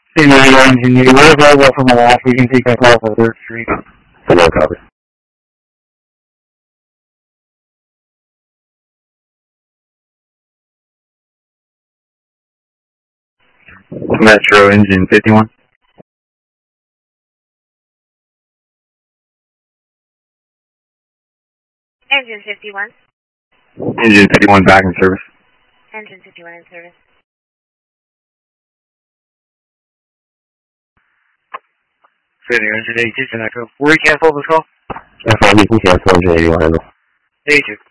San Diego Engineer, we're available from the last. We can take that call for 3rd Street. Hello, copy. Metro engine 51. Engine 51. Engine 51 back in service. Engine 51 in service. San Diego Engineer, Houston Echo. Will we cancel this call? FRB, we cancel engine 81 handle. Thank you.